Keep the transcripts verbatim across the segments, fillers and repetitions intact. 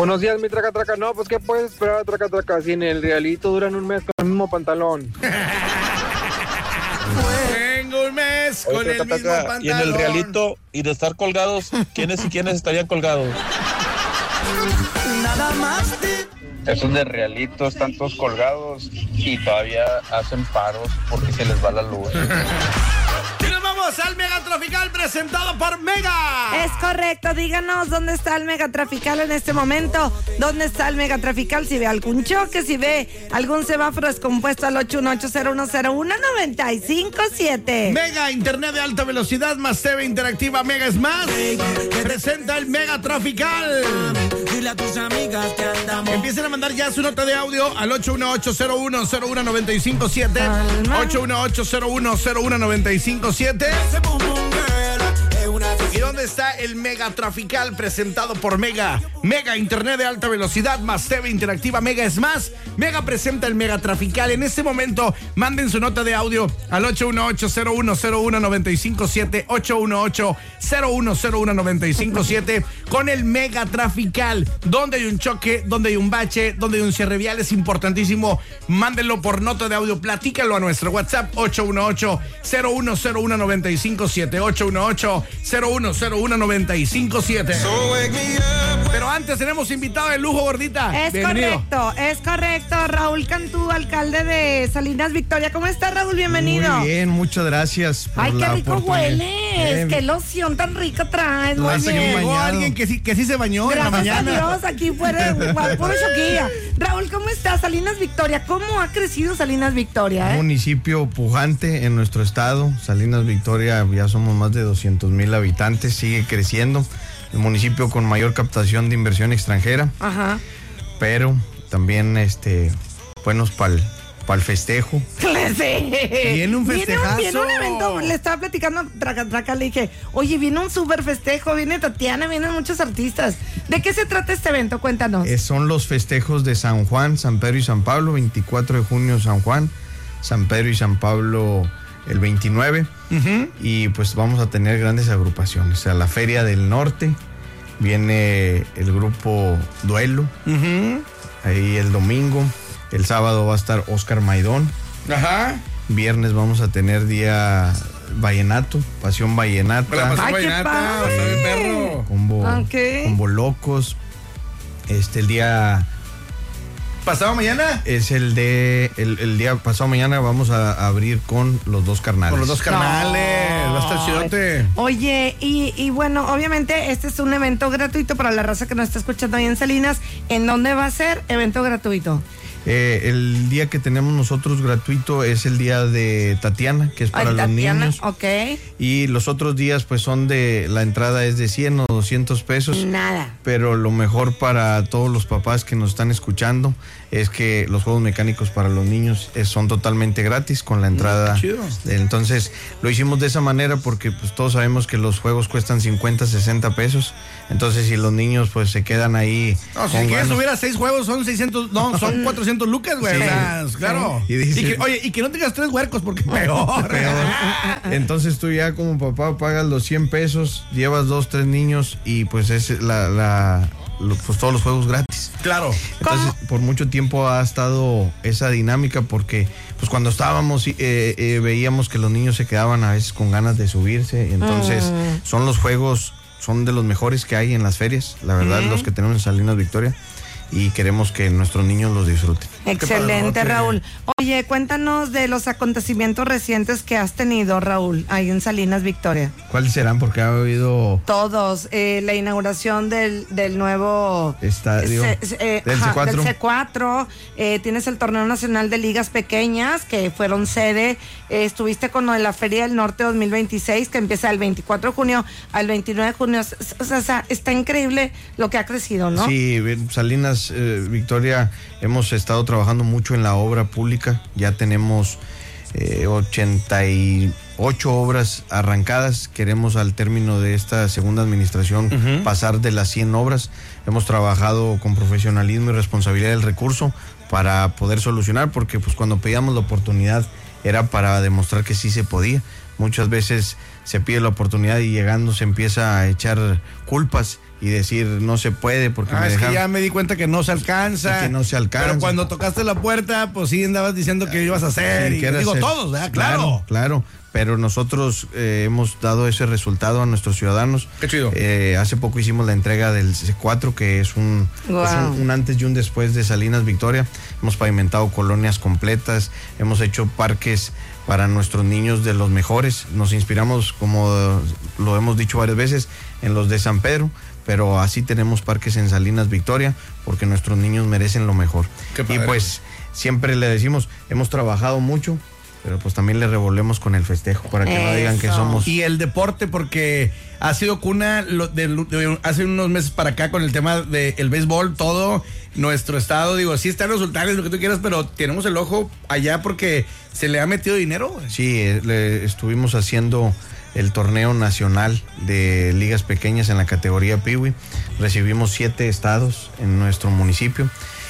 Buenos días, mi traca traca. No, pues ¿qué puedes esperar, traca traca? Si en el realito duran un mes con el mismo pantalón. Tengo un mes con Oye, el traca, mismo traca, pantalón. y en el realito, y de estar colgados, ¿quiénes y quiénes estarían colgados? Nada más de... Esos de realito están todos colgados y todavía hacen paros porque se les va la luz. Y nos vamos al Megatrafical presentado por Mega. Es correcto, díganos dónde está el Megatrafical en este momento. ¿Dónde está el Megatrafical? Si ve algún choque, si ve algún semáforo descompuesto al ocho uno ocho cero uno cero uno nueve cinco siete. Mega Internet de alta velocidad más T V interactiva Mega es más. Presenta el Megatrafical. Dile a tus amigas que andamos. Empiecen a mandar ya su nota de audio al ocho uno ocho cero uno cero uno nueve cinco siete. ocho uno ocho cero uno cero uno nueve cinco siete. ¿Y dónde está el Megatrafical presentado por Mega? Mega Internet de alta velocidad más T V interactiva Mega es más. Mega presenta el Megatrafical. En este momento manden su nota de audio al ocho uno ocho cero uno cero uno nueve cinco siete. ocho uno ocho cero uno cero uno nueve cinco siete con el Megatrafical. Donde hay un choque, donde hay un bache, donde hay un cierre vial, es importantísimo. Mándenlo por nota de audio, platícalo a nuestro WhatsApp ocho uno ocho cero uno cero uno nueve cinco siete. ocho uno ocho cero uno cero uno nueve cinco siete. Pero antes tenemos invitado de lujo, gordita. Es Bienvenido. correcto, es correcto. Raúl Cantú, alcalde de Salinas Victoria. ¿Cómo estás, Raúl? Bienvenido. Muy bien, muchas gracias por Ay, qué la rico oportunidad. hueles. Bien. Qué loción tan rica traes. No, Muy hace bien. un Llegó bañado. alguien que sí, que sí se bañó en la Gracias a mañana. Dios, aquí fuera puro choquilla. Raúl, ¿cómo estás? Salinas Victoria. ¿Cómo ha crecido Salinas Victoria? Un Eh? municipio pujante en nuestro estado. Salinas Victoria, ya somos más de doscientos mil habitantes, sigue creciendo. El municipio con mayor captación de inversión extranjera, Ajá. pero también este buenos para el festejo. Sí. Viene un festejazo. Viene un, viene un evento, le estaba platicando, traca, traca, le dije, oye, viene un súper festejo, viene Tatiana, vienen muchos artistas. ¿De qué se trata este evento? Cuéntanos. Eh, son los festejos de San Juan, San Pedro y San Pablo, veinticuatro de junio San Juan, San Pedro y San Pablo el veintinueve. Uh-huh. Y pues vamos a tener grandes agrupaciones. O sea, la Feria del Norte, viene el grupo Duelo, Uh-huh. ahí el domingo. El sábado va a estar Oscar Maidón. Ajá. Viernes vamos a tener día vallenato, Pasión La Vallenata, pasión Ay, qué vallenata, padre. pasó el perro. combo, Ok. combo locos. Este, el día ¿Pasado mañana? es el de, el, el día pasado mañana vamos a, a abrir con los dos carnales. Con los dos carnales. No. Va a estar chidote. Oye, y, y bueno, obviamente este es un evento gratuito para la raza que nos está escuchando ahí en Salinas. ¿En dónde va a ser evento gratuito? Eh, el día que tenemos nosotros gratuito es el día de Tatiana, que es para Ay, los Tatiana, niños. ok. Y los otros días pues son de, la entrada es de cien o doscientos pesos. Nada. Pero lo mejor para todos los papás que nos están escuchando es que los juegos mecánicos para los niños es- son totalmente gratis con la entrada. qué chido. Entonces lo hicimos de esa manera porque pues todos sabemos que los juegos cuestan cincuenta, sesenta pesos. Entonces si los niños pues se quedan ahí. No, si con quieres ganas- subir a seis juegos son seiscientos, no, son cuatrocientos lucas, güey. Sí. O sea, claro. Y Y dice- que- oye, y que no tengas tres huercos porque peor. Peor. Entonces tú ya como papá pagas los cien pesos, llevas dos, tres niños y pues es la, la lo- pues todos los juegos gratis. Claro. Entonces por mucho tiempo ha estado esa dinámica porque pues cuando estábamos eh, eh, veíamos que los niños se quedaban a veces con ganas de subirse. Y entonces Mm. son los juegos, son de los mejores que hay en las ferias, la verdad, Mm. los que tenemos en Salinas Victoria. Y queremos que nuestros niños los disfruten. Excelente, padrote. Raúl. Oye, cuéntanos de los acontecimientos recientes que has tenido, Raúl, ahí en Salinas Victoria. ¿Cuáles serán? Porque ha habido Todos, eh, la inauguración del, del nuevo estadio C- C- eh, del ajá, C cuatro. del C cuatro, eh, tienes el torneo nacional de ligas pequeñas que fueron sede, eh, estuviste con lo de la Feria del Norte dos mil veintiséis que empieza el veinticuatro de junio al veintinueve de junio, o sea, o sea, está increíble lo que ha crecido, ¿no? Sí, Salinas eh, Victoria, hemos estado trabajando mucho en la obra pública. Ya tenemos eh, ochenta y ocho obras arrancadas. Queremos al término de esta segunda administración Uh-huh. pasar de las cien obras. Hemos trabajado con profesionalismo y responsabilidad del recurso para poder solucionar, porque pues cuando pedíamos la oportunidad era para demostrar que sí se podía. muchas veces se pide la oportunidad y llegando se empieza a echar culpas y decir no se puede porque ah, me es dejaron. que ya me di cuenta que no se alcanza. Que no se alcanza. Pero cuando tocaste la puerta, pues sí andabas diciendo que ibas a hacer. Sí, y que digo, hacer. todos, ¿verdad? Claro. Claro, claro. Pero nosotros eh, hemos dado ese resultado a nuestros ciudadanos. Qué chido. Eh, hace poco hicimos la entrega del C cuatro, que es un, Wow. es un, un antes y un después de Salinas Victoria. Hemos pavimentado colonias completas, hemos hecho parques para nuestros niños de los mejores. Nos inspiramos, como lo hemos dicho varias veces, en los de San Pedro, pero así tenemos parques en Salinas Victoria porque nuestros niños merecen lo mejor. Qué Y padre. pues siempre le decimos, hemos trabajado mucho, pero pues también le revolvemos con el festejo para que no digan que Eso. somos... Y el deporte, porque ha sido cuna lo- de, de- hace unos meses para acá con el tema del béisbol, todo nuestro estado, digo, sí están los sultanes, lo que tú quieras, pero tenemos el ojo allá porque se le ha metido dinero. Sí, eh, le estuvimos haciendo el torneo nacional de ligas pequeñas en la categoría Piwi. Recibimos siete estados en nuestro municipio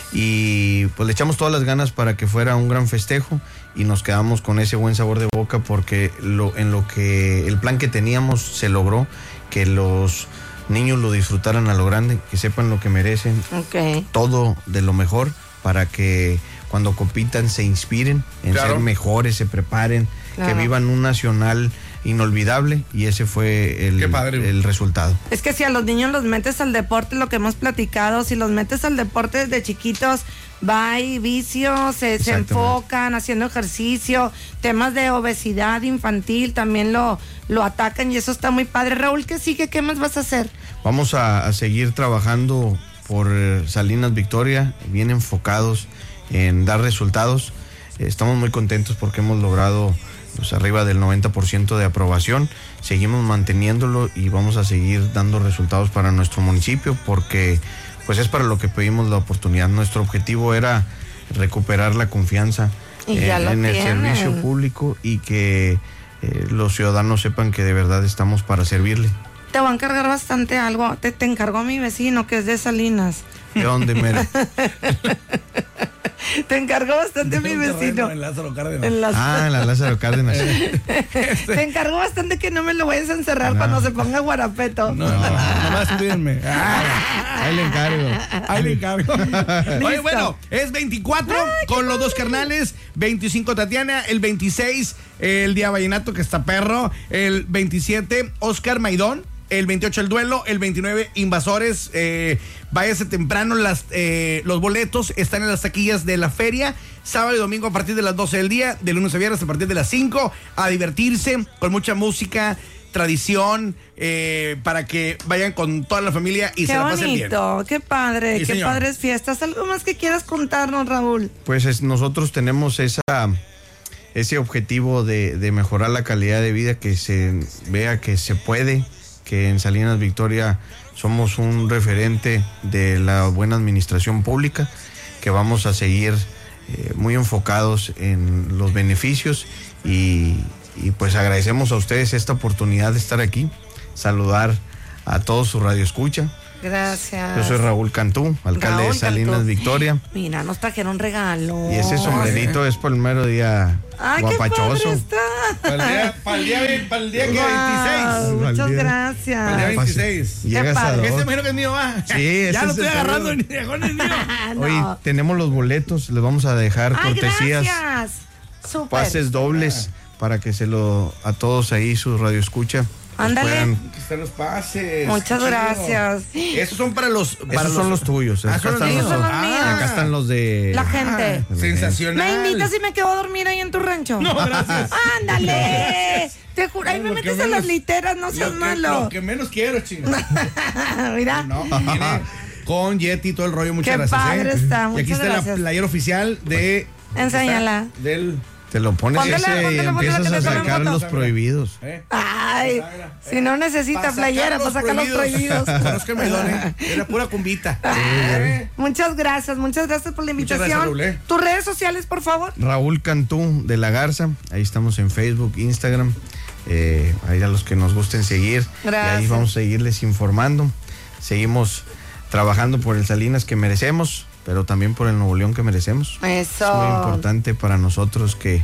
y pues le echamos todas las ganas para que fuera un gran festejo y nos quedamos con ese buen sabor de boca porque lo, en lo que el plan que teníamos se logró, que los niños lo disfrutaran a lo grande, que sepan lo que merecen, Ok. todo de lo mejor para que cuando compitan se inspiren en Claro. ser mejores, se preparen, Claro. que vivan un nacional inolvidable y ese fue el, Qué padre. el resultado. Es que si a los niños los metes al deporte, lo que hemos platicado, si los metes al deporte desde chiquitos, va y vicio, se, se Exactamente. enfocan haciendo ejercicio, temas de obesidad infantil también lo, lo atacan y eso está muy padre. Raúl, ¿qué sigue? ¿Qué más vas a hacer? Vamos a, a seguir trabajando por eh, Salinas Victoria, bien enfocados en dar resultados. Eh, Estamos muy contentos porque hemos logrado pues, arriba del noventa por ciento de aprobación. Seguimos manteniéndolo y vamos a seguir dando resultados para nuestro municipio porque pues es para lo que pedimos la oportunidad. Nuestro objetivo era recuperar la confianza Y eh, ya lo en el tienen. servicio público y que eh, los ciudadanos sepan que de verdad estamos para servirle. Te voy a encargar bastante algo. Te, te encargó mi vecino que es de Salinas. ¿De dónde, Mera? Te encargó bastante mi vecino. En Lázaro Cárdenas. En las- Ah, la Lázaro Cárdenas. Te encargó bastante que no me lo vayas a encerrar No. cuando se ponga guarapeto. No, no, nomás cuídenme. Ah, Ahí le encargo. ahí le encargo. Oye, Listo. bueno, es veinticuatro con los dos carnales, veinticinco Tatiana, el veintiséis el Día Vallenato que está perro, el veintisiete Oscar Maidón, el veintiocho el Duelo, el veintinueve Invasores. Eh, váyase temprano, las, eh, los boletos están en las taquillas de la feria, sábado y domingo a partir de las doce del día, de lunes a viernes a partir de las cinco, a divertirse con mucha música, tradición, eh, para que vayan con toda la familia y Qué se la pasen bien. bonito, qué padre, Sí, qué señor. padres fiestas. ¿Algo más que quieras contarnos, Raúl? Pues es- nosotros tenemos esa ese objetivo de, de mejorar la calidad de vida, que se vea que se puede, que en Salinas Victoria somos un referente de la buena administración pública, que vamos a seguir eh, muy enfocados en los beneficios y, y pues agradecemos a ustedes esta oportunidad de estar aquí, saludar a todos su radio escucha. Gracias. Yo soy Raúl Cantú, alcalde Raúl de Salinas Cantú. Victoria. Mira, nos trajeron regalo. Y ese sombrerito es por el mero día Ay, qué guapachoso. padre está. Para el día, para el día, para el día que Guau, veintiséis. muchas Al día- gracias. Para el día veintiséis. Llegas a padre. dos. Este imagino que es mío, ¿va? Sí, ese ya lo es estoy el agarrando, tuyo. ni dejó ni el mío. Ah, no. Hoy tenemos los boletos, les vamos a dejar Ay, cortesías, gracias. Súper. pases dobles para que se lo a todos ahí su radio escucha. pues Ándale. puedan- Aquí están los pases. Muchas Qué chido. gracias. Esos son para los. Para Esos son los tuyos. Ah, Acá son los están míos. Esos son los ah, míos. acá están los de La gente. Ah, sensacional. ¿Me invitas y me quedo a dormir ahí en tu rancho? No, gracias. Ándale. Te juro, ahí me Lo que metes a menos- las literas, no Lo seas que- malo. Lo que menos quiero, chingada. Mira. No, viene con Yeti y todo el rollo. Muchas Qué gracias. padre ¿eh? está, Y muchas aquí está gracias. la playera oficial de. Enséñala. está Del. Te lo pones Póntela, ese y póntela, póntela, empiezas que a le tomen sacar foto. los prohibidos. ¿eh? Ay, Mira, mira, si no necesita Pa' playera, para sacar los prohibidos. Conozco el melón, ¿eh? Era pura cumbita. ¿Eh? Muchas gracias, muchas gracias por la Muchas invitación. gracias, Raúl, ¿eh? Tus redes sociales, por favor. Raúl Cantú de la Garza, ahí estamos en Facebook, Instagram, eh, ahí a los que nos gusten seguir. Gracias. Y ahí vamos a seguirles informando. Seguimos trabajando por el Salinas que merecemos, pero también por el Nuevo León que merecemos. Eso. Es muy importante para nosotros que,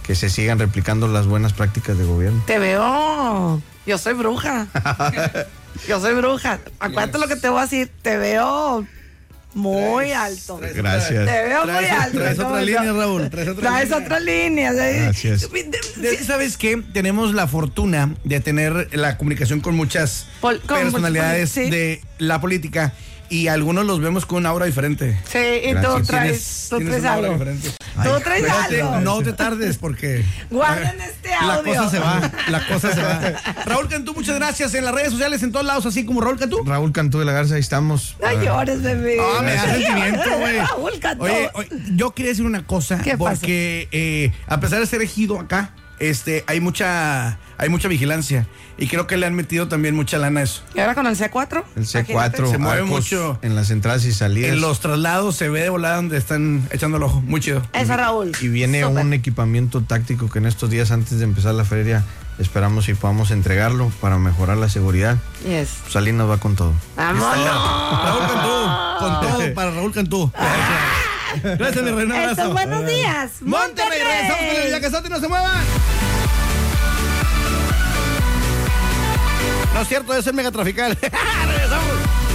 que se sigan replicando las buenas prácticas de gobierno. Te veo. Yo soy bruja. Yo soy bruja. Acuérdate lo que te voy a decir. Te veo muy alto. Gracias. Te veo muy Traes, alto. traes otra línea, Raúl. Traes otra Traes línea. otra línea. ¿sí? Gracias. De- ¿Sabes qué? Tenemos la fortuna de tener la comunicación con muchas Pol- con personalidades muchos- sí. de la política y algunos los vemos con una aura diferente. Sí, y tú Gracias. traes, tú Tienes traes una aura algo. diferente. Tú traes Espérate, algo. no te tardes porque Guarden este la audio. cosa se va, la cosa se va. Raúl Cantú, muchas gracias en las redes sociales, en todos lados, así como Raúl Cantú. Raúl Cantú de la Garza, ahí estamos. No llores, bebé. Ah, me da sentimiento, güey. Raúl Cantú. Oye, oye, yo quería decir una cosa, ¿Qué pasa? porque eh, a pesar de ser ejido acá, este, hay mucha, hay mucha vigilancia y creo que le han metido también mucha lana a eso. ¿Y ahora con el C cuatro? El C cuatro, Se mueve arcos mucho. en las entradas y salidas. En los traslados se ve de volada donde están echando el ojo, muy chido. Eso, Raúl. Y viene Súper. un equipamiento táctico que en estos días antes de empezar la feria esperamos si podamos entregarlo para mejorar la seguridad. Yes. Salinas va con todo. ¡Vámonos! Raúl Cantú, con todo para Raúl Cantú. Gracias, Gracias mi reina. Un Estos abrazo. buenos días. Monterrey, regresamos con el Villacazote, no se muevan. No es cierto, es el megatrafical. Regresamos.